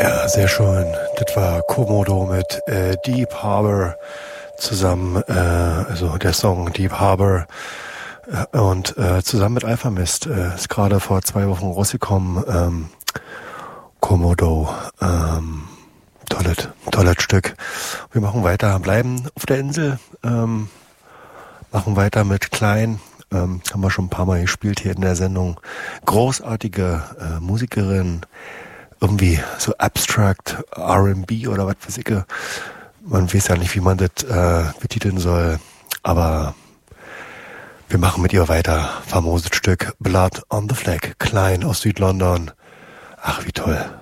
Ja, sehr schön. Das war Komodo mit Deep Harbor zusammen, also der Song Deep Harbor und zusammen mit Alpha Mist. Ist gerade vor 2 Wochen rausgekommen. Komodo, tolles Stück. Wir machen weiter, bleiben auf der Insel, machen weiter mit Klein. Haben wir schon ein paar Mal gespielt hier in der Sendung. Großartige Musikerin, irgendwie so abstract R&B oder was weiß ich. Man weiß ja nicht, wie man das betiteln soll, aber wir machen mit ihr weiter. Famoses Stück Blood on the Flag, Klein aus Südlondon. Ach, wie toll.